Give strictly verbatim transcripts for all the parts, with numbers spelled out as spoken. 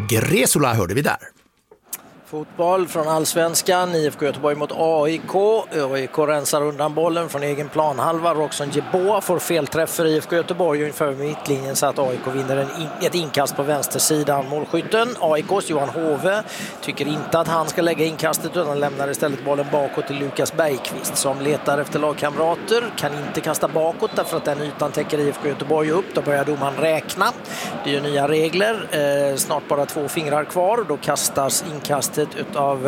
Gresula hörde vi där. Fotboll från Allsvenskan, I F K Göteborg mot A I K. A I K rensar undan bollen från egen planhalva. Roxon Jeboa får felträff för I F K Göteborg inför mittlinjen så att A I K vinner en in, ett inkast på vänstersidan. Målskytten, A I K:s Johan Hove, tycker inte att han ska lägga inkastet utan lämnar istället bollen bakåt till Lukas Bergqvist som letar efter lagkamrater. Kan inte kasta bakåt därför att den ytan täcker I F K Göteborg upp. Då börjar domaren räkna. Det är ju nya regler. Eh, snart bara två fingrar kvar. Då kastas inkastet utav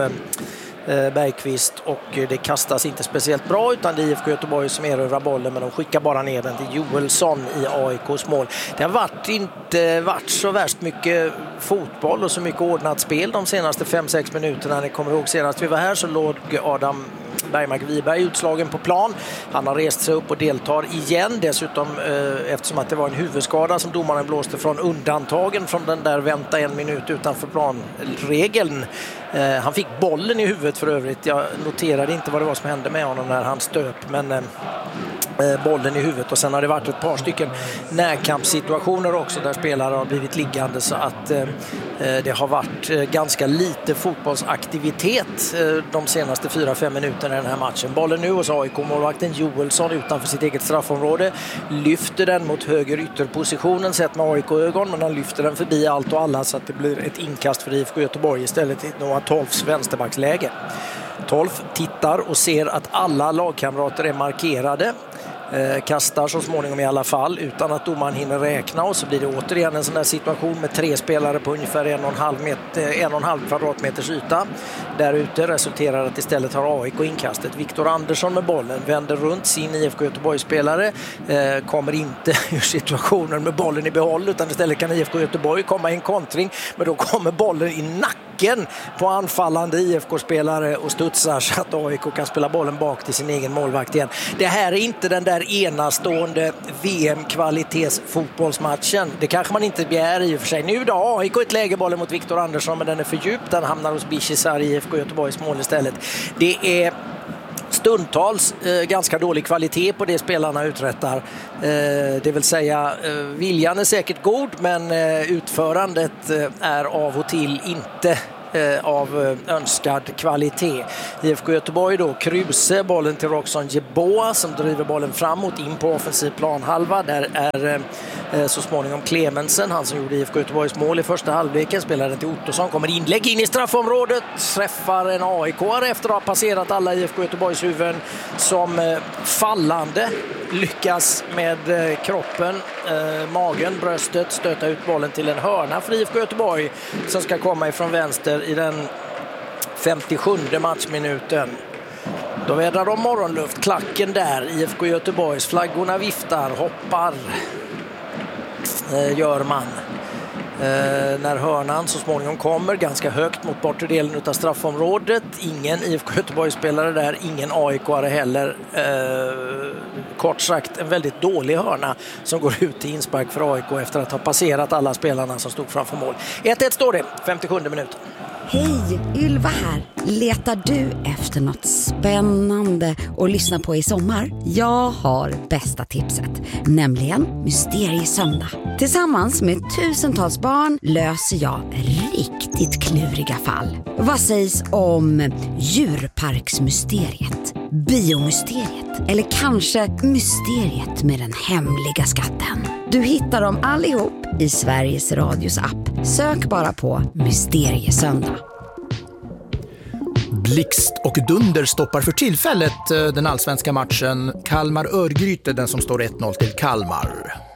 eh, Bergqvist och det kastas inte speciellt bra utan det är I F K Göteborg som erövrar bollen men de skickar bara ner den till Joelsson i A I K:s mål. Det har varit inte varit så värst mycket fotboll och så mycket ordnat spel de senaste fem sex minuterna. Ni kommer ihåg senast vi var här så låg Adam Bergmark Wiberg utslagen på plan. Han har rest sig upp och deltar igen. Dessutom eh, eftersom att det var en huvudskada som domaren blåste från undantagen från den där vänta en minut utanför planregeln. Eh, han fick bollen i huvudet för övrigt. Jag noterade inte vad det var som hände med honom när han stöp men eh, bollen i huvudet och sen har det varit ett par stycken närkampssituationer också där spelare har blivit liggande så att eh, det har varit eh, ganska lite fotbollsaktivitet eh, de senaste fyra fem minuterna i den här matchen. Bollen nu hos A I K-målvakten Joelsson utanför sitt eget straffområde lyfter den mot höger ytterpositionen sett med A I K-ögon men han lyfter den förbi allt och alla så att det blir ett inkast för I F K Göteborg istället till Noah Tolfs vänsterbacksläge. Tolf tittar och ser att alla lagkamrater är markerade. Eh, kastar så småningom i alla fall utan att domaren hinner räkna och så blir det återigen en sån där situation med tre spelare på ungefär en och en halv, meter, en och en halv kvadratmeters yta. Där ute resulterar att istället har A I K inkastet. Viktor Andersson med bollen vänder runt sin I F K Göteborg-spelare eh, kommer inte ur situationen med bollen i behåll utan istället kan I F K Göteborg komma i en kontring men då kommer bollen i nacken på anfallande I F K-spelare och studsar så att A I K kan spela bollen bak till sin egen målvakt igen. Det här är inte den där enastående V M-kvalitetsfotbollsmatchen. Det kanske man inte begär i och för sig. Nu då A I K ett läge bollen mot Viktor Andersson men den är för djup. Den hamnar hos Bichisar i I F K Göteborgs mål istället. Det är stundtals eh, ganska dålig kvalitet på det spelarna uträttar. Eh, det vill säga eh, viljan är säkert god men eh, utförandet eh, är av och till inte eh, av eh, önskad kvalitet. I F K Göteborg då Kruse, bollen till Roxon Jeboa som driver bollen framåt in på offensiv planhalva. Där är eh, så småningom Clemensen, han som gjorde I F K Göteborgs mål i första halvleken, spelar den till Ottosson, kommer inlägg in i straffområdet, träffar en A I K-are efter att ha passerat alla I F K Göteborgs huvuden som eh, fallande lyckas med eh, kroppen, eh, magen, bröstet stöta ut bollen till en hörna för I F K Göteborg som ska komma ifrån vänster i den femtiosjunde matchminuten. Då vädrar de morgonluft, klacken där, I F K Göteborgs flaggorna viftar, hoppar eh, gör man. Eh, när hörnan så småningom kommer ganska högt mot bortre delen av straffområdet. Ingen I F K Göteborg-spelare där, ingen A I K-are heller. Eh, kort sagt en väldigt dålig hörna som går ut till inspark för A I K efter att ha passerat alla spelarna som stod framför mål. ett ett står det, femtiosjunde minuten. Hej, Ylva här. Letar du efter något spännande att lyssna på i sommar? Jag har bästa tipset, nämligen Mysteriesöndag. Tillsammans med tusentals barn löser jag riktigt kluriga fall. Vad sägs om djurparksmysteriet, biomysteriet eller kanske mysteriet med den hemliga skatten? Du hittar dem allihop i Sveriges Radios app. Sök bara på Mysteriesöndag. Blixt och dunder stoppar för tillfället den allsvenska matchen. Kalmar-Örgryte, den som står ett noll till Kalmar.